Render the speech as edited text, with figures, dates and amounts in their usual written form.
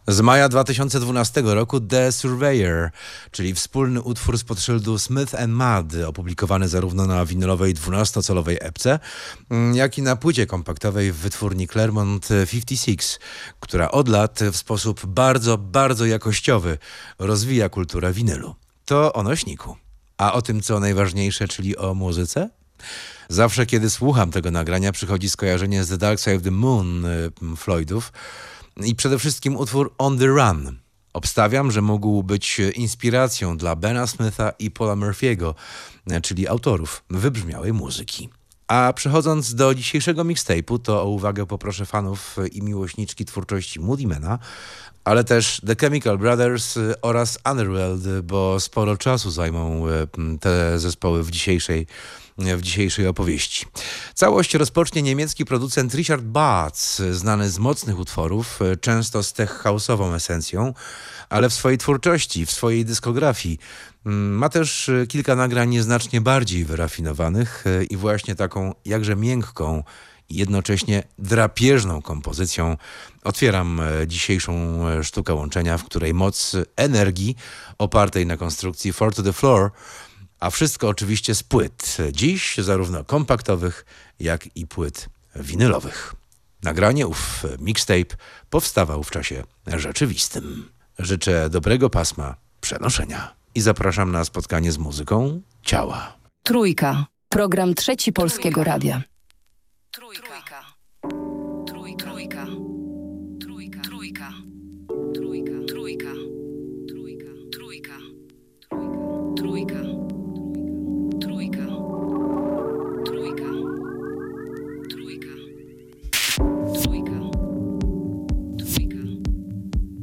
Z maja 2012 roku The Surveyor, czyli wspólny utwór spod szyldu Smith & Mudd, opublikowany zarówno na winylowej 12-calowej epce, jak i na płycie kompaktowej w wytwórni Claremont 56, która od lat w sposób bardzo, bardzo jakościowy rozwija kulturę winylu. To o nośniku. A o tym, co najważniejsze, czyli o muzyce? Zawsze, kiedy słucham tego nagrania, przychodzi skojarzenie z The Dark Side of the Moon Floydów i przede wszystkim utwór On the Run. Obstawiam, że mógł być inspiracją dla Bena Smitha i Paula Murphy'ego, czyli autorów wybrzmiałej muzyki. A przechodząc do dzisiejszego mixtape'u, to o uwagę poproszę fanów i miłośniczki twórczości Moody Mana, ale też The Chemical Brothers oraz Underworld, bo sporo czasu zajmą te zespoły w dzisiejszej opowieści. Całość rozpocznie niemiecki producent Richard Batz, znany z mocnych utworów, często z tech house'ową esencją, ale w swojej twórczości, w swojej dyskografii ma też kilka nagrań nieznacznie bardziej wyrafinowanych i właśnie taką jakże miękką i jednocześnie drapieżną kompozycją otwieram dzisiejszą sztukę łączenia, w której moc energii opartej na konstrukcji Four to the Floor, a wszystko oczywiście z płyt, dziś zarówno kompaktowych, jak i płyt winylowych. Nagranie ów mixtape powstawał w czasie rzeczywistym. Życzę dobrego pasma przenoszenia i zapraszam na spotkanie z muzyką ciała. Trójka. Program Trzeci Polskiego Radia. Trójka.